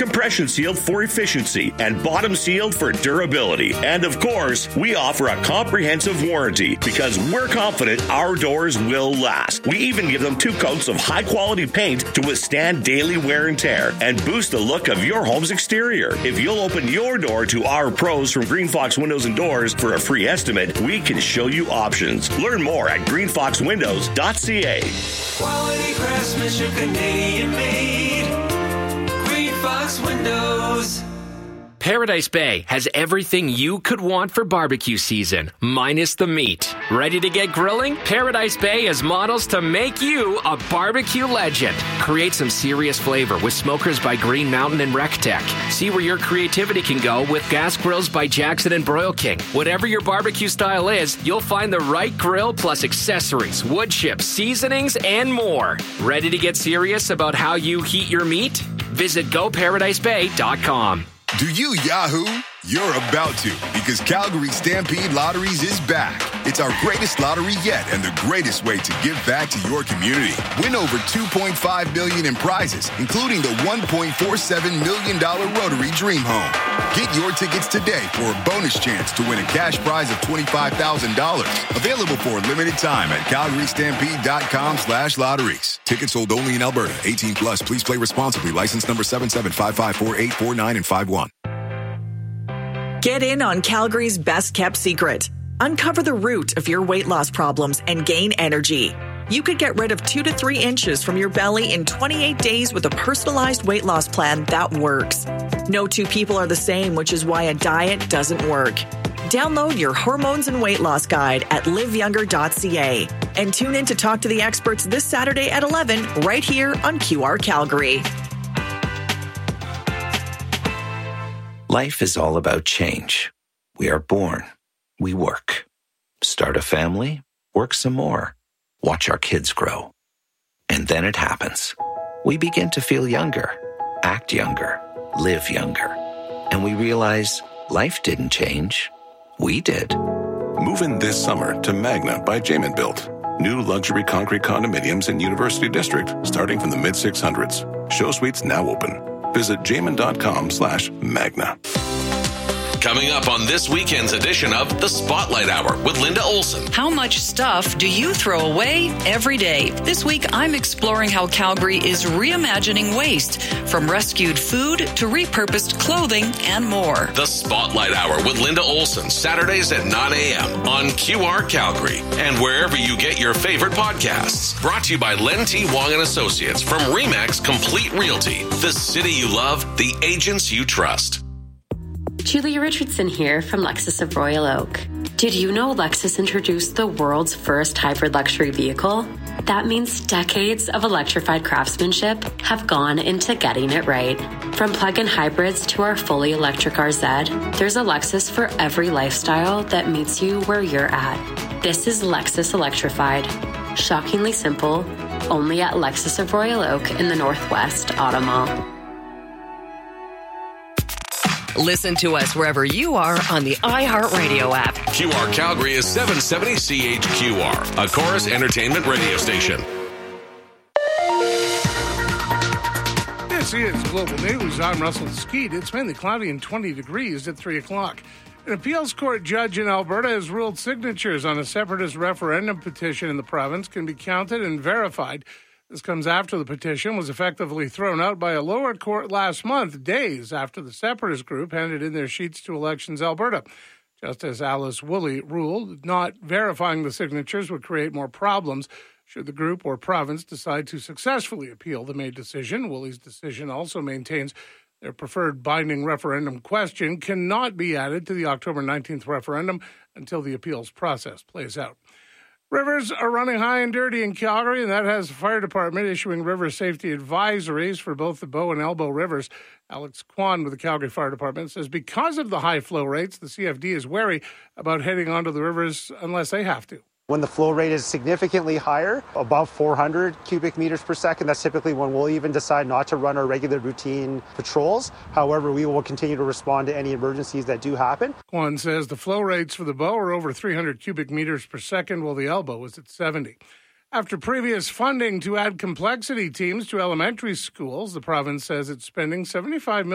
compression sealed for efficiency and bottom sealed for durability. And of course, we offer a comprehensive warranty because we're confident our doors will last. We even give them 2 coats of high-quality paint to withstand daily wear and tear and boost the look of your home's exterior. If you'll open your door to our pros from Green Fox Windows and Doors for a free estimate, we can show you options. Learn more at greenfoxwindows.ca. Quality craftsmanship, Canadian made. Green Fox Windows. Paradise Bay has everything you could want for barbecue season, minus the meat. Ready to get grilling? Paradise Bay has models to make you a barbecue legend. Create some serious flavor with smokers by Green Mountain and RecTech. See where your creativity can go with gas grills by Jackson and Broil King. Whatever your barbecue style is, you'll find the right grill plus accessories, wood chips, seasonings, and more. Ready to get serious about how you heat your meat? Visit GoParadiseBay.com. Do you Yahoo? You're about to, because Calgary Stampede Lotteries is back. It's our greatest lottery yet and the greatest way to give back to your community. Win over $2.5 million in prizes, including the $1.47 million Rotary Dream Home. Get your tickets today for a bonus chance to win a cash prize of $25,000. Available for a limited time at calgarystampede.com/lotteries. Tickets sold only in Alberta. 18 plus. Please play responsibly. License number 77554849 and 51. Get in on Calgary's best-kept secret. Uncover the root of your weight loss problems and gain energy. You could get rid of 2 to 3 inches from your belly in 28 days with a personalized weight loss plan that works. No 2 people are the same, which is why a diet doesn't work. Download your hormones and weight loss guide at liveyounger.ca and tune in to talk to the experts this Saturday at 11 right here on QR Calgary. Life is all about change. We are born. We work. Start a family. Work some more. Watch our kids grow. And then it happens. We begin to feel younger, act younger, live younger. And we realize life didn't change. We did. Move in this summer to Magna by Jamin Built. New luxury concrete condominiums in University District starting from the mid-600s. Show suites now open. Visit jamin.com/Magna. Coming up on this weekend's edition of The Spotlight Hour with Linda Olson. How much stuff do you throw away every day? This week, I'm exploring how Calgary is reimagining waste, from rescued food to repurposed clothing and more. The Spotlight Hour with Linda Olson, Saturdays at 9 a.m. on QR Calgary and wherever you get your favorite podcasts. Brought to you by Len T. Wong and Associates from Remax Complete Realty. The city you love, the agents you trust. Julia Richardson here from Lexus of Royal Oak. Did you know Lexus introduced the world's first hybrid luxury vehicle? That means decades of electrified craftsmanship have gone into getting it right. From plug-in hybrids to our fully electric RZ, there's a Lexus for every lifestyle that meets you where you're at. This is Lexus Electrified. Shockingly simple, only at Lexus of Royal Oak in the Northwest Auto Mall. Listen to us wherever you are on the iHeartRadio app. QR Calgary is 770 CHQR, a Chorus Entertainment radio station. This is Global News. I'm Russell Skeet. It's mainly cloudy and 20 degrees at 3 o'clock. An appeals court judge in Alberta has ruled signatures on a separatist referendum petition in the province can be counted and verified. This comes after the petition was effectively thrown out by a lower court last month, days after the separatist group handed in their sheets to Elections Alberta. Justice Alice Woolley ruled not verifying the signatures would create more problems should the group or province decide to successfully appeal the May decision. Woolley's decision also maintains their preferred binding referendum question cannot be added to the October 19th referendum until the appeals process plays out. Rivers are running high and dirty in Calgary, and that has the fire department issuing river safety advisories for both the Bow and Elbow rivers. Alex Kwan with the Calgary Fire Department says because of the high flow rates, the CFD is wary about heading onto the rivers unless they have to. When the flow rate is significantly higher, above 400 cubic meters per second, that's typically when we'll even decide not to run our regular routine patrols. However, we will continue to respond to any emergencies that do happen. Kwan says the flow rates for the Bow are over 300 cubic meters per second, while the Elbow is at 70. After previous funding to add complexity teams to elementary schools, the province says it's spending $75 million